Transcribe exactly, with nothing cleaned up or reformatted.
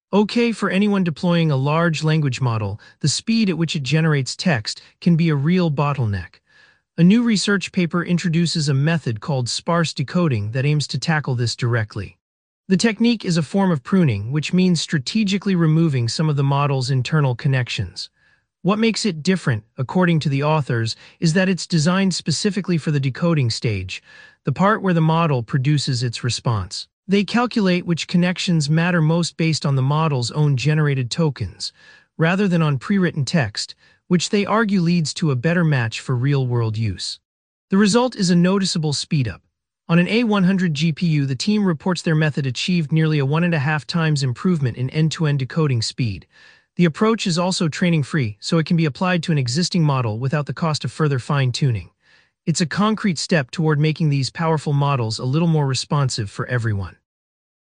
Okay, for anyone deploying a large language model, the speed at which it generates text can be a real bottleneck. A new research paper introduces a method called sparse decoding that aims to tackle this directly. The technique is a form of pruning, which means strategically removing some of the model's internal connections. What makes it different, according to the authors, is that it's designed specifically for the decoding stage, the part where the model produces its response. They calculate which connections matter most based on the model's own generated tokens, rather than on pre-written text, which they argue leads to a better match for real-world use. The result is a noticeable speedup. On an A one hundred G P U, the team reports their method achieved nearly a one and a half times improvement in end-to-end decoding speed. The approach is also training-free, so it can be applied to an existing model without the cost of further fine-tuning. It's a concrete step toward making these powerful models a little more responsive for everyone.